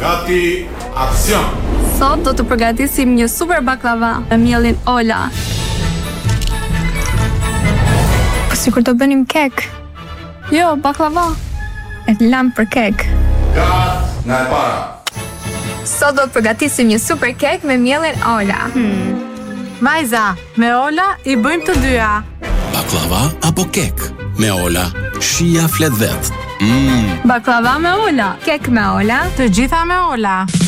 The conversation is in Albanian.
Gati, aksion! Sot do të përgatisim një super baklava me mielin Ola. Po sikur do bënim kek. Jo, baklava. E lam për kek. Gat nga e para. Sot do të përgatisim një super kek me mielin Ola. Majza, me Ola i bëjmë të dyja. Baklava apo kek? Me Ola, shija flet vet. Baklava me Ola, kek me Ola, Të gjitha me Ola.